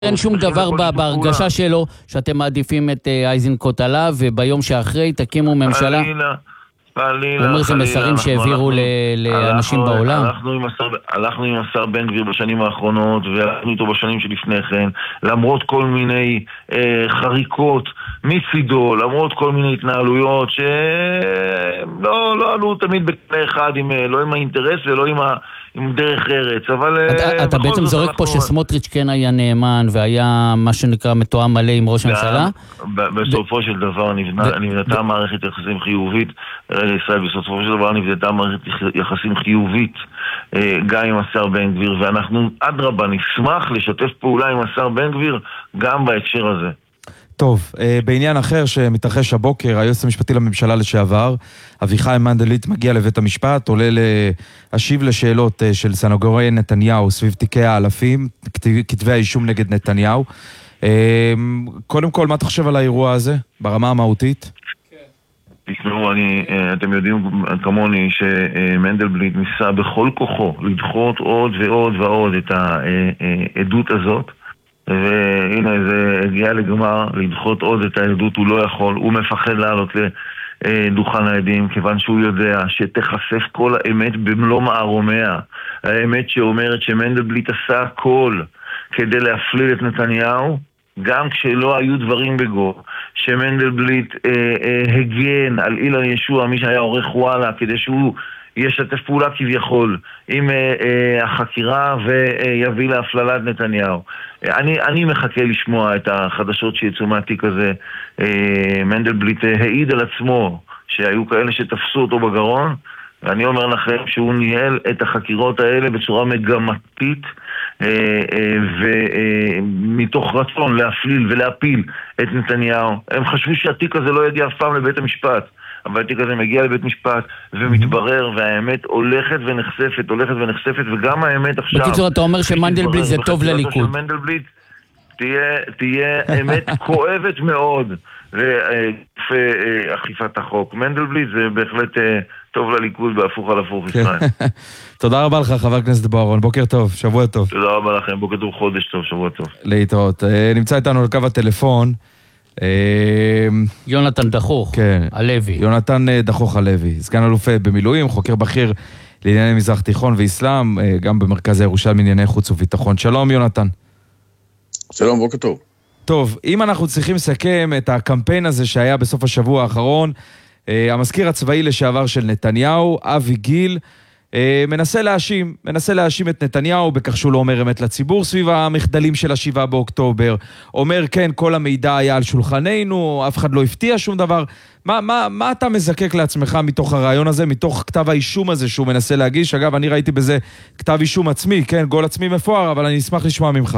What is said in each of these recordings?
אין שום דבר בהרגשה שלו שאתם מעדיפים את איזנקוט עליו, וביום שאחרי תקימו ממשלה. הוא אומר זה מסרים שהעבירו לאנשים בעולם. הלכנו עם השר בן גביר בשנים האחרונות, והלכנו איתו בשנים שלפני כן, למרות כל מיני חריקות מצידו, למרות כל מיני התנהלויות שלא עלו תמיד בקנה אחד, לא עם האינטרס ולא עם דרך ארץ, אבל אתה בעצם זורק פה שסמוטריץ' כן היה נאמן והיה מה שנקרא מתואם מלא עם ראש הממשלה? בסופו של דבר נבנתה מערכת יחסים חיובית לישראל, בסופו של דבר נבנתה מערכת יחסים חיובית גם עם השר בן גביר, ואנחנו אדרבה נשמח לשתף פעולה עם השר בן גביר גם בהקשר הזה. טוב, בעניין אחר שמתרחש הבוקר, היועץ המשפטי לממשלה לשעבר, אביחי מנדלבליט מגיע לבית המשפט, עולה להשיב לשאלות של סנגורי נתניהו סביב תיקי האלפים, כתבי האישום נגד נתניהו. קודם כל, מה אתה חושב על האירוע הזה, ברמה המהותית? תשמעו, אתם יודעים כמוני שמנדלבליט ניסה בכל כוחו לדחות עוד ועוד ועוד את העדות הזאת, והנה זה הגיע לגמר, לדחות עוד את העדות הוא לא יכול, הוא מפחד לעלות לדוכן העדים כיוון שהוא יודע שתחשף כל האמת במלוא מערומיה, האמת שאומרת שמנדלבליט עשה הכל כדי להפליל את נתניהו גם כשלא היו דברים בגו, שמנדלבליט הגן על אילן ישוע, מי שהיה עורך וואלה, כדי שהוא ישתף פעולה כביכול עם החקירה ויביא להפללת נתניהו. אני מחכה לשמוע את החדשות שיצאו מהתיק הזה. מנדלבליט העיד על עצמו שהיו כאלה שתפסו אותו בגרון, ואני אומר לכם שהוא ניהל את החקירות האלה בצורה מגמתית ומתוך רצון להפליל ולהפיל את נתניהו. הם חשבו שהתיק הזה לא יגיע אף פעם לבית המשפט, אבל התיק הזה מגיע לבית משפט ומתברר, והאמת הולכת ונחשפת, וגם האמת עכשיו... בקיצור, אתה אומר שמנדלבליט זה טוב לליכוד. מנדלבליט תהיה אמת כואבת מאוד לאכיפת החוק. מנדלבליט זה בהחלט טוב לליכוד בהפוך על הפוך ישראל. תודה רבה לך, חבר הכנסת בוארון, בוקר טוב, שבוע טוב. תודה רבה לכם, בוקר טוב, חודש טוב, שבוע טוב. להתראות. נמצא איתנו על קו הטלפון יונתן דחוך הלוי. יונתן דחוך הלוי, סגן אלוף במילואים, חוקר בכיר לענייני מזרח תיכון ואסלאם, גם במרכז הירושלים לענייני חוץ וביטחון. שלום יונתן. שלום, בוקר טוב. טוב, אם אנחנו צריכים לסכם את הקמפיין הזה שהיה בסוף השבוע האחרון, המזכיר הצבאי לשעבר של נתניהו, אבי גיל, מנסה להאשים את נתניהו בכך שהוא לא אומר אמת לציבור סביב המחדלים של 7 באוקטובר. אומר כן, כל המידע היה על שולחננו, אף אחד לא הפתיע שום דבר. מה אתה מזקק לעצמך מתוך הרעיון הזה, מתוך כתב האישום הזה שהוא מנסה להגיש? אגב, אני ראיתי בזה כתב אישום עצמי, כן, גול עצמי מפואר, אבל אני אשמח לשמוע ממך.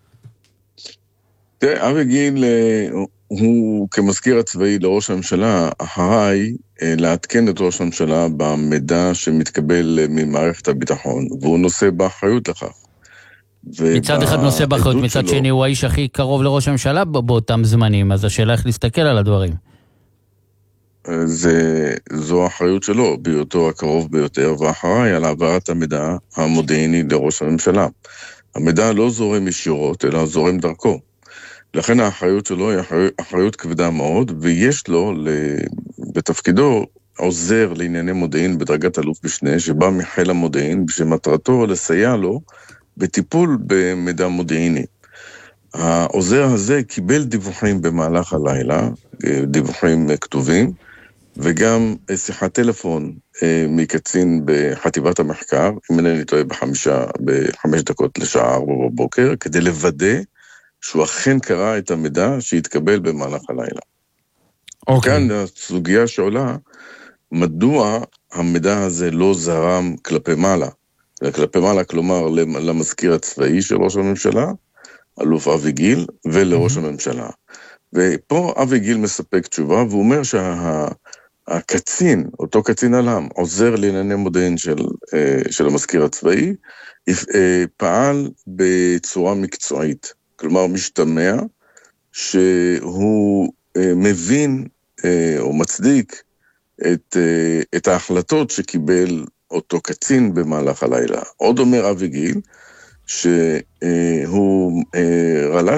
תראה, אבי גיל הוא כמזכיר הצבאי לראש הממשלה אחראי לעדכן את ראש הממשלה במידע שמתקבל ממערכת הביטחון, והוא נושא באחריות לכך. מצד אחד נושא באחריות, מצד שני הוא האיש הכי קרוב לראש הממשלה באותם זמנים, אז השאלה איך להסתכל על הדברים. זו האחריות שלו, בהיותו הקרוב ביותר, ואחראי על העברת המידע המודיעיני לראש הממשלה. המידע לא זורם ישירות, אלא זורם דרכו. לכן האחריות שלו היא אחריות כבדה מאוד, ויש לו בתפקידו עוזר לענייני מודיעין בדרגת אלוף משנה, שבא מחיל המודיעין, שמטרתו לסייע לו בטיפול במידע מודיעיני. העוזר הזה קיבל דיווחים במהלך הלילה, דיווחים כתובים, וגם שיחת טלפון מקצין בחטיבת המחקר, אם אינני טועה ב5 דקות לשעה 4 בבוקר, כדי לוודא שהוא אכן קרא את המידע שהתקבל במהלך הלילה. כאן הסוגיה שעולה, מדוע המידע הזה לא זרם כלפי מעלה? כלפי מעלה, כלומר, למזכיר הצבאי של ראש הממשלה, אלוף אבי גיל, ולראש הממשלה. ופה אבי גיל מספק תשובה, והוא אומר שהקצין, אותו קצין עלם, עוזר לענייני מודיעין של המזכיר הצבאי, פעל בצורה מקצועית. כלומר, משתמע שהוא מבין או מצדיק את ההחלטות שקיבל אותו קצין במהלך הלילה. עוד אומר אבי גיל, שהוא רל"ט